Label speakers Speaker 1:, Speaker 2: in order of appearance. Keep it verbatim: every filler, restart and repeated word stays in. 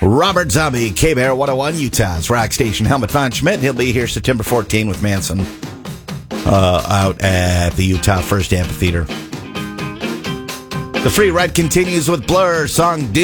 Speaker 1: Robert Zombie, K-Bear one oh one, Utah's rock station. Helmut Von Schmidt, he'll be here September fourteenth with Manson uh, out at the Utah First Amphitheater. The free ride continues with Blur, song Do